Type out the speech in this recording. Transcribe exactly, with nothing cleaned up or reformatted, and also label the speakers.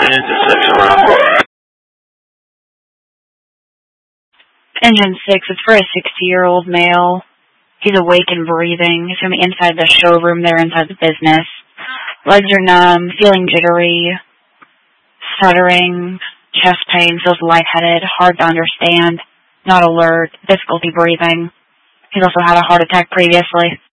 Speaker 1: Engine six, it's for a sixty-year-old male. He's awake and breathing. He's from the inside the showroom there inside the business. Legs are numb, feeling jittery, stuttering, chest pain, feels lightheaded, hard to understand, not alert, difficulty breathing. He's also had a heart attack previously.